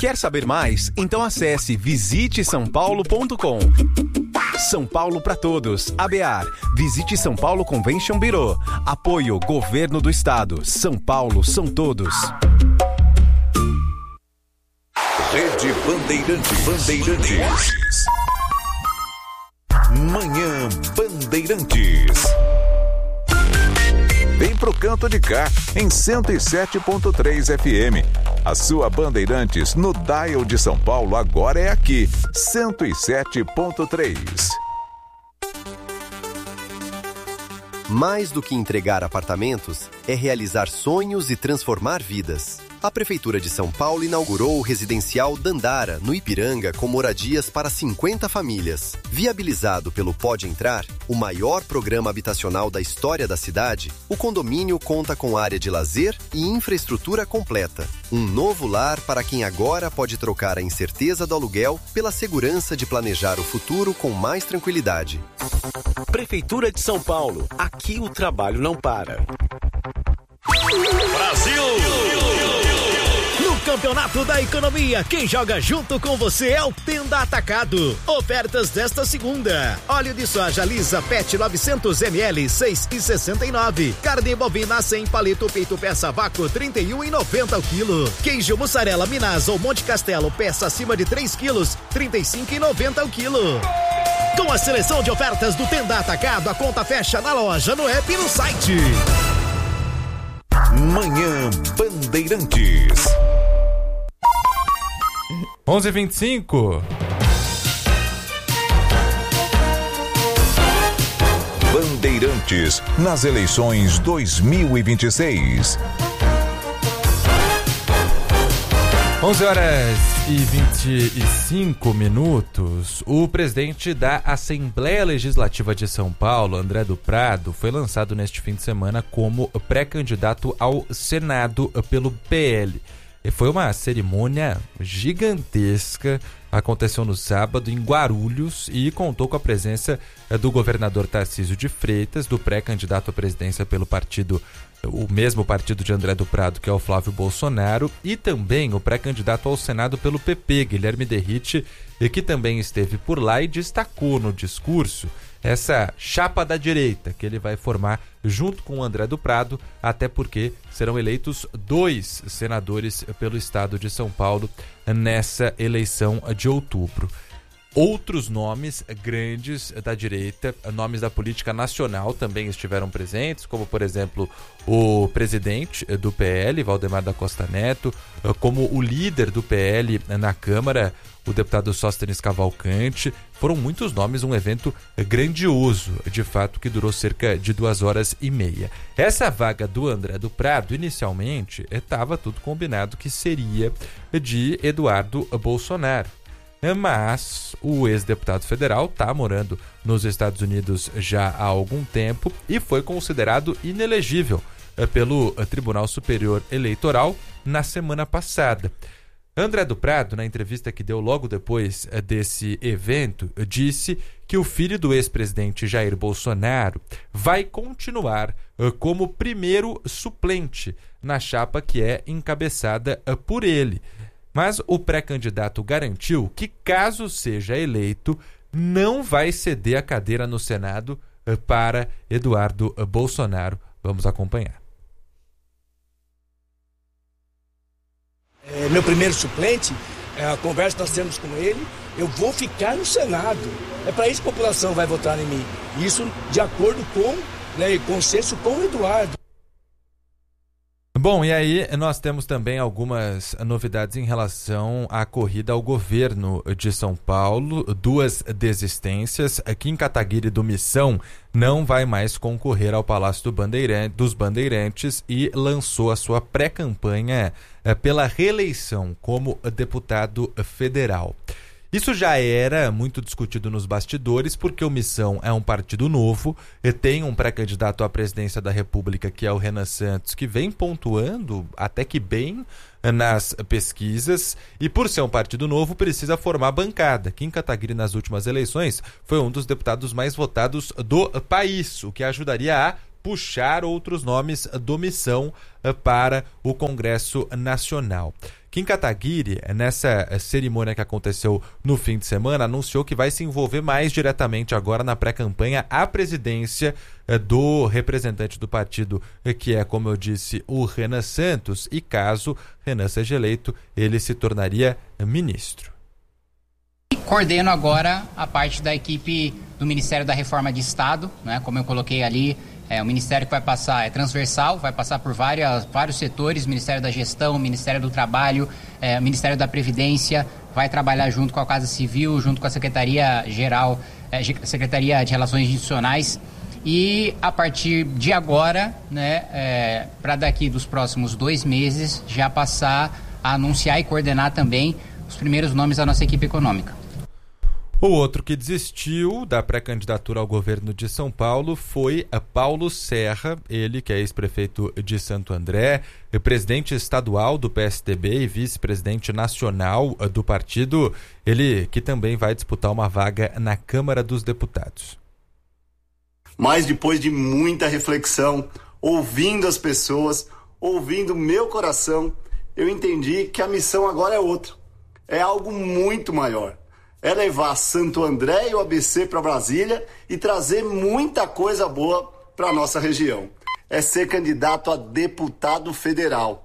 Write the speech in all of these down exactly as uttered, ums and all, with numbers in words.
Quer saber mais? Então acesse visite são paulo ponto com. São Paulo para todos. A B A R. Visite São Paulo Convention Bureau. Apoio Governo do Estado. São Paulo são todos. Rede Bandeirantes. Bandeirantes. Manhã Bandeirantes. Vem pro canto de cá, em cento e sete ponto três F M. A sua Bandeirantes no dial de São Paulo agora é aqui, cento e sete ponto três. Mais do que entregar apartamentos, é realizar sonhos e transformar vidas. A Prefeitura de São Paulo inaugurou o residencial Dandara, no Ipiranga, com moradias para cinquenta famílias. Viabilizado pelo Pode Entrar, o maior programa habitacional da história da cidade, o condomínio conta com área de lazer e infraestrutura completa. Um novo lar para quem agora pode trocar a incerteza do aluguel pela segurança de planejar o futuro com mais tranquilidade. Prefeitura de São Paulo. Aqui o trabalho não para. Brasil! No Campeonato da Economia, quem joga junto com você é o Tenda Atacado. Ofertas desta segunda: óleo de soja lisa Pet novecentos mililitros, seis reais e sessenta e nove centavos. Carne bovina sem palito peito peça vácuo, trinta e um reais e noventa centavos o quilo. Queijo mussarela Minas ou Monte Castelo, peça acima de três quilos, trinta e cinco reais e noventa centavos o quilo. Com a seleção de ofertas do Tenda Atacado, a conta fecha na loja, no app e no site. Manhã Bandeirantes. onze e vinte e cinco. Bandeirantes nas eleições dois mil e vinte e seis. onze horas e vinte e cinco minutos. O presidente da Assembleia Legislativa de São Paulo, André do Prado, foi lançado neste fim de semana como pré-candidato ao Senado pelo P L. E foi uma cerimônia gigantesca, aconteceu no sábado em Guarulhos e contou com a presença do governador Tarcísio de Freitas, do pré-candidato à presidência pelo partido, o mesmo partido de André do Prado, que é o Flávio Bolsonaro, e também o pré-candidato ao Senado pelo P P, Guilherme Derrite, que também esteve por lá e destacou no discurso essa chapa da direita que ele vai formar junto com o André do Prado, até porque serão eleitos dois senadores pelo estado de São Paulo nessa eleição de outubro. Outros nomes grandes da direita, nomes da política nacional também estiveram presentes, como por exemplo o presidente do P L, Valdemar da Costa Neto, como o líder do P L na Câmara, o deputado Sóstenes Cavalcante. Foram muitos nomes, um evento grandioso, de fato, que durou cerca de duas horas e meia. Essa vaga do André do Prado, inicialmente, estava tudo combinado que seria de Eduardo Bolsonaro. Mas o ex-deputado federal está morando nos Estados Unidos já há algum tempo e foi considerado inelegível pelo Tribunal Superior Eleitoral na semana passada. André do Prado, na entrevista que deu logo depois desse evento, disse que o filho do ex-presidente Jair Bolsonaro vai continuar como primeiro suplente na chapa que é encabeçada por ele. Mas o pré-candidato garantiu que, caso seja eleito, não vai ceder a cadeira no Senado para Eduardo Bolsonaro. Vamos acompanhar. É, meu primeiro suplente, é, a conversa que nós temos com ele, eu vou ficar no Senado. É para isso que a população vai votar em mim. Isso de acordo com, né, consenso com o Eduardo. Bom, e aí nós temos também algumas novidades em relação à corrida ao governo de São Paulo. Duas desistências. Kim Kataguiri do Missão não vai mais concorrer ao Palácio do Bandeirante, dos Bandeirantes e lançou a sua pré-campanha pela reeleição como deputado federal. Isso já era muito discutido nos bastidores, porque o Missão é um partido novo, e tem um pré-candidato à presidência da República, que é o Renan Santos, que vem pontuando até que bem nas pesquisas, e por ser um partido novo, precisa formar bancada. Kim Kataguiri, nas últimas eleições, foi um dos deputados mais votados do país, o que ajudaria a puxar outros nomes do Missão para o Congresso Nacional. Kim Kataguiri, nessa cerimônia que aconteceu no fim de semana, anunciou que vai se envolver mais diretamente agora na pré-campanha à presidência do representante do partido, que é, como eu disse, o Renan Santos, e caso Renan seja eleito, ele se tornaria ministro. Coordeno agora a parte da equipe do Ministério da Reforma de Estado, né? Como eu coloquei ali, é o ministério que vai passar, é transversal, vai passar por várias, vários setores, Ministério da Gestão, Ministério do Trabalho, é, Ministério da Previdência, vai trabalhar junto com a Casa Civil, junto com a Secretaria-Geral, é, Secretaria de Relações Institucionais, e a partir de agora, né, é, para daqui dos próximos dois meses, já passar a anunciar e coordenar também os primeiros nomes da nossa equipe econômica. O outro que desistiu da pré-candidatura ao governo de São Paulo foi Paulo Serra, ele que é ex-prefeito de Santo André, presidente estadual do P S D B e vice-presidente nacional do partido, ele que também vai disputar uma vaga na Câmara dos Deputados. Mas depois de muita reflexão, ouvindo as pessoas, ouvindo meu coração, eu entendi que a missão agora é outra, é algo muito maior. É levar Santo André e o A B C para Brasília e trazer muita coisa boa para a nossa região. É ser candidato a deputado federal.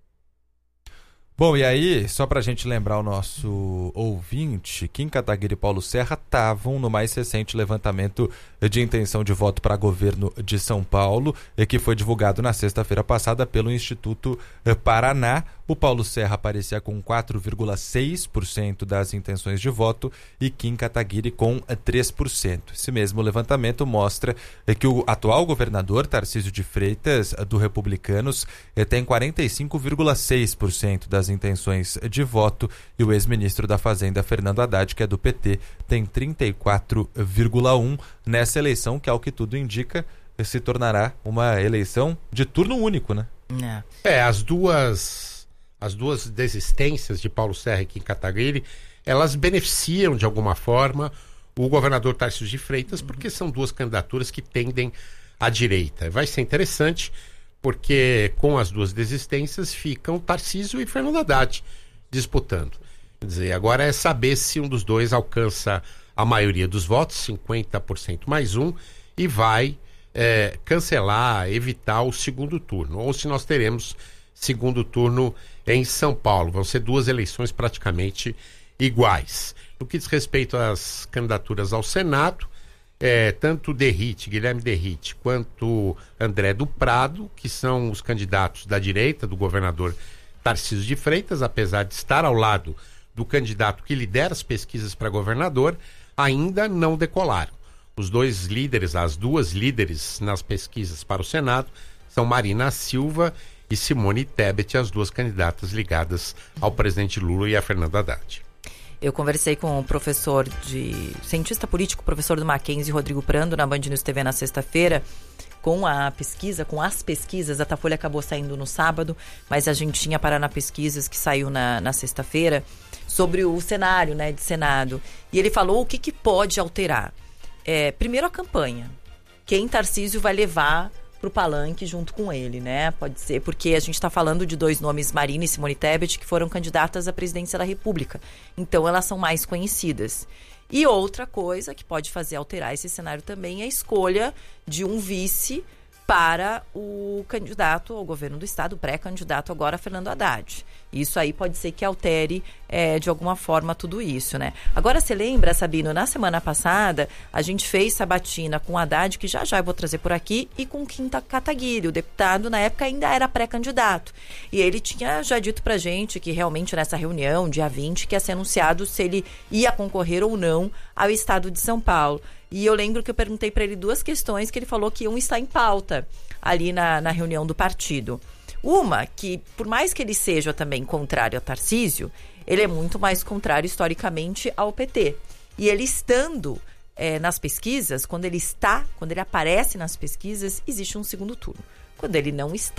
Bom, e aí, só para a gente lembrar o nosso ouvinte, Kim Kataguiri e Paulo Serra estavam no mais recente levantamento de intenção de voto para governo de São Paulo, que foi divulgado na sexta-feira passada pelo Instituto Paraná. O Paulo Serra aparecia com quatro vírgula seis por cento das intenções de voto e Kim Kataguiri com três por cento. Esse mesmo levantamento mostra que o atual governador, Tarcísio de Freitas, do Republicanos, tem quarenta e cinco vírgula seis por cento das intenções de voto e o ex-ministro da Fazenda, Fernando Haddad, que é do P T, tem trinta e quatro vírgula um por cento nessa eleição, que, ao que tudo indica, se tornará uma eleição de turno único, né? É, as duas, as duas desistências de Paulo Serra e Kim Kataguiri, elas beneficiam de alguma forma o governador Tarcísio de Freitas, porque são duas candidaturas que tendem à direita. Vai ser interessante, porque com as duas desistências ficam Tarcísio e Fernando Haddad disputando. Quer dizer, agora é saber se um dos dois alcança a maioria dos votos, cinquenta por cento mais um, e vai é, cancelar, evitar o segundo turno. Ou se nós teremos segundo turno em São Paulo. Vão ser duas eleições praticamente iguais. No que diz respeito às candidaturas ao Senado, É, tanto Derrite, Guilherme Derrite, quanto André do Prado, que são os candidatos da direita do governador Tarcísio de Freitas, apesar de estar ao lado do candidato que lidera as pesquisas para governador, ainda não decolaram. Os dois líderes, as duas líderes nas pesquisas para o Senado, são Marina Silva e Simone Tebet, as duas candidatas ligadas ao presidente Lula e a Fernando Haddad. Eu conversei com o professor de... cientista político, professor do Mackenzie, Rodrigo Prando, na Band News T V na sexta-feira, com a pesquisa, com as pesquisas. A Datafolha acabou saindo no sábado, mas a gente tinha Paraná Pesquisas, que saiu na, na sexta-feira, sobre o cenário, né, de Senado. E ele falou o que, que pode alterar. É, primeiro, a campanha. Quem Tarcísio vai levar pro palanque junto com ele, né? Pode ser, porque a gente está falando de dois nomes, Marina e Simone Tebet, que foram candidatas à presidência da República. Então, elas são mais conhecidas. E outra coisa que pode fazer alterar esse cenário também é a escolha de um vice para o candidato ao governo do estado, o pré-candidato agora, Fernando Haddad. Isso aí pode ser que altere é, de alguma forma tudo isso, né? Agora, você lembra, Sabino, na semana passada a gente fez sabatina com o Haddad, que já já eu vou trazer por aqui, e com Kim Kataguiri, o deputado na época ainda era pré-candidato. E ele tinha já dito pra gente que realmente nessa reunião, dia vinte, que ia ser anunciado se ele ia concorrer ou não ao estado de São Paulo. E eu lembro que eu perguntei para ele duas questões que ele falou que iam estar em pauta ali na, na reunião do partido. Uma, que por mais que ele seja também contrário a Tarcísio, ele é muito mais contrário historicamente ao P T. E ele estando é, nas pesquisas, quando ele está, quando ele aparece nas pesquisas, existe um segundo turno. Quando ele não está,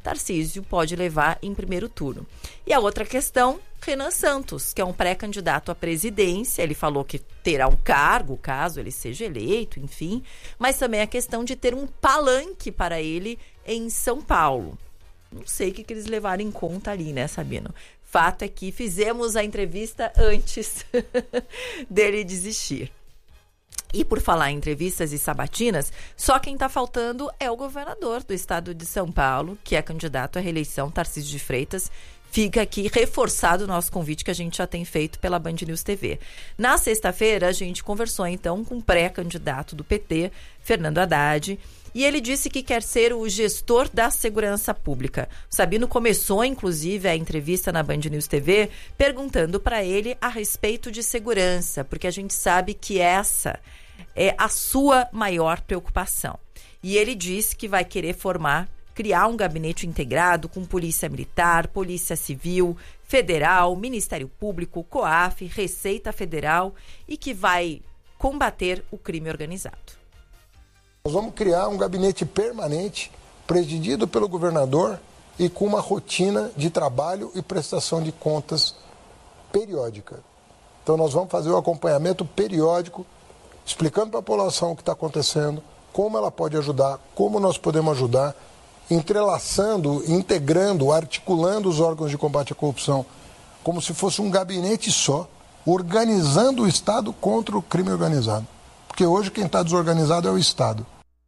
Tarcísio pode levar em primeiro turno. E a outra questão, Renan Santos, que é um pré-candidato à presidência. Ele falou que terá um cargo, caso ele seja eleito, enfim. Mas também a questão de ter um palanque para ele em São Paulo. Não sei o que, que eles levaram em conta ali, né, Sabino? Fato é que fizemos a entrevista antes dele desistir. E por falar em entrevistas e sabatinas, só quem está faltando é o governador do estado de São Paulo, que é candidato à reeleição, Tarcísio de Freitas. Fica aqui reforçado o nosso convite que a gente já tem feito pela Band News T V. Na sexta-feira, a gente conversou então com o pré-candidato do P T, Fernando Haddad, e ele disse que quer ser o gestor da segurança pública. O Sabino começou, inclusive, a entrevista na Band News T V perguntando para ele a respeito de segurança, porque a gente sabe que essa é a sua maior preocupação. E ele disse que vai querer formar, criar um gabinete integrado com Polícia Militar, Polícia Civil, Federal, Ministério Público, COAF, Receita Federal e que vai combater o crime organizado. Nós vamos criar um gabinete permanente, presidido pelo governador e com uma rotina de trabalho e prestação de contas periódica. Então nós vamos fazer o acompanhamento periódico, explicando para a população o que está acontecendo, como ela pode ajudar, como nós podemos ajudar, entrelaçando, integrando, articulando os órgãos de combate à corrupção, como se fosse um gabinete só, organizando o Estado contra o crime organizado. Porque hoje quem está desorganizado é o Estado.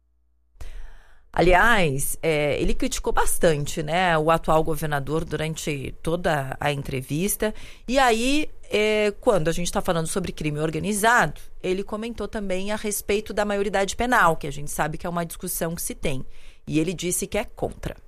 Aliás, é, ele criticou bastante, né, o atual governador durante toda a entrevista. E aí, é, quando a gente está falando sobre crime organizado, ele comentou também a respeito da maioridade penal, que a gente sabe que é uma discussão que se tem. E ele disse que é contra.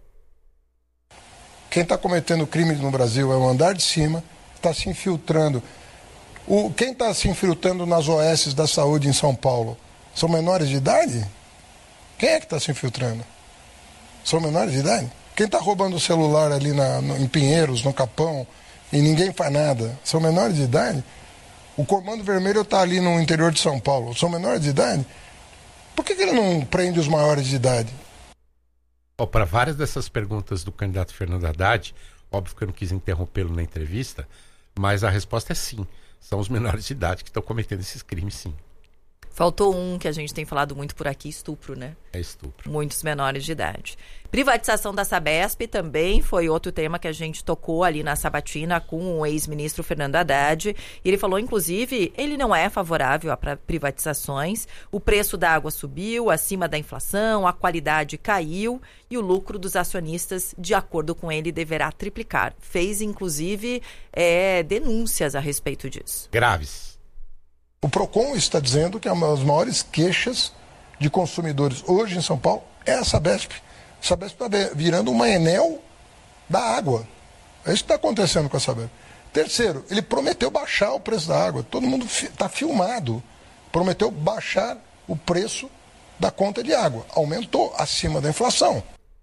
Quem está cometendo crime no Brasil é o andar de cima, está se infiltrando. O, quem está se infiltrando nas O S da saúde em São Paulo são menores de idade? Quem é que está se infiltrando? São menores de idade? Quem está roubando o celular ali na, no, em Pinheiros, no Capão, e ninguém faz nada? São menores de idade? O Comando Vermelho está ali no interior de São Paulo. São menores de idade? Por que, que ele não prende os maiores de idade? Oh, para várias dessas perguntas do candidato Fernando Haddad, óbvio que eu não quis interrompê-lo na entrevista, mas a resposta é sim. São os menores de idade que estão cometendo esses crimes, sim. Faltou um que a gente tem falado muito por aqui, estupro, né? É estupro. Muitos menores de idade. Privatização da Sabesp também foi outro tema que a gente tocou ali na sabatina com o ex-ministro Fernando Haddad. E ele falou, inclusive, ele não é favorável a privatizações. O preço da água subiu acima da inflação, a qualidade caiu e o lucro dos acionistas, de acordo com ele, deverá triplicar. Fez, inclusive, é, denúncias a respeito disso. Graves. O PROCON está dizendo que uma das maiores queixas de consumidores hoje em São Paulo é a Sabesp. A Sabesp está virando uma Enel da água. É isso que está acontecendo com a Sabesp. Terceiro, ele prometeu baixar o preço da água. Todo mundo está filmado. Prometeu baixar o preço da conta de água. Aumentou acima da inflação.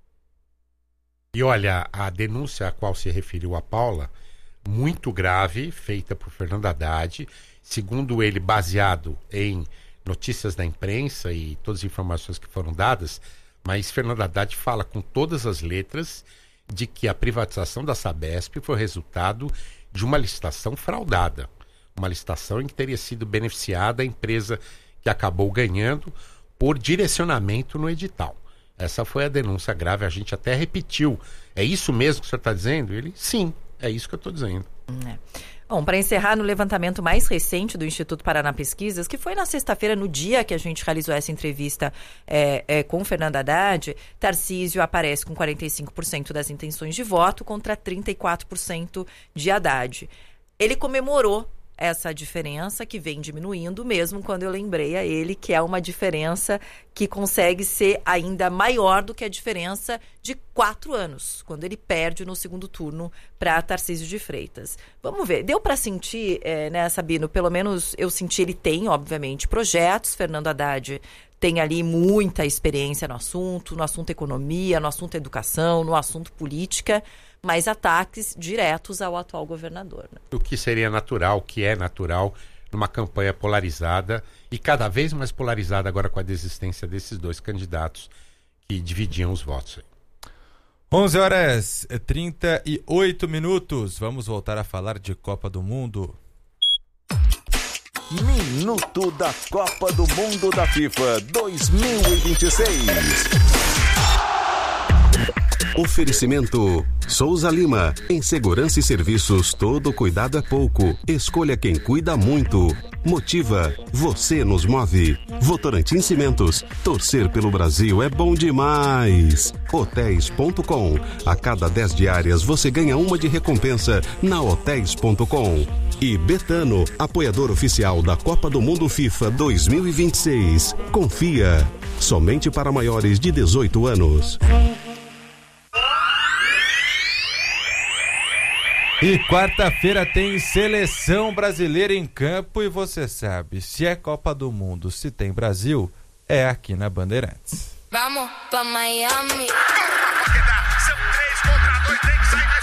E olha, a denúncia a qual se referiu a Paula, muito grave, feita por Fernando Haddad, segundo ele, baseado em notícias da imprensa e todas as informações que foram dadas, mas Fernando Haddad fala com todas as letras de que a privatização da Sabesp foi resultado de uma licitação fraudada. Uma licitação em que teria sido beneficiada a empresa que acabou ganhando por direcionamento no edital. Essa foi a denúncia grave, a gente até repetiu. É isso mesmo que o senhor está dizendo? Ele, sim, é isso que eu estou dizendo. É. Bom, para encerrar, no levantamento mais recente do Instituto Paraná Pesquisas, que foi na sexta-feira, no dia que a gente realizou essa entrevista é, é, com o Fernando Haddad, Tarcísio aparece com quarenta e cinco por cento das intenções de voto contra trinta e quatro por cento de Haddad. Ele comemorou essa diferença que vem diminuindo, mesmo quando eu lembrei a ele que é uma diferença que consegue ser ainda maior do que a diferença de quatro anos, quando ele perde no segundo turno para Tarcísio de Freitas. Vamos ver, deu para sentir, é, né, Sabino? Pelo menos eu senti, ele tem, obviamente, projetos. Fernando Haddad tem ali muita experiência no assunto, no assunto economia, no assunto educação, no assunto política, mas ataques diretos ao atual governador. Né? O que seria natural, o que é natural numa campanha polarizada e cada vez mais polarizada agora com a desistência desses dois candidatos que dividiam os votos. onze horas e trinta e oito minutos. Vamos voltar a falar de Copa do Mundo. Minuto da Copa do Mundo da FIFA dois mil e vinte e seis. Oferecimento Souza Lima. Em segurança e serviços, todo cuidado é pouco. Escolha quem cuida muito. Motiva. Você nos move. Votorantim Cimentos. Torcer pelo Brasil é bom demais. Hotéis ponto com. A cada dez diárias você ganha uma de recompensa na Hotéis ponto com. E Betano, apoiador oficial da Copa do Mundo FIFA dois mil e vinte e seis. Confia. Somente para maiores de dezoito anos. E quarta-feira tem seleção brasileira em campo e você sabe, se é Copa do Mundo, se tem Brasil, é aqui na Bandeirantes. Vamos pra Miami. São três contra dois, tem que sair.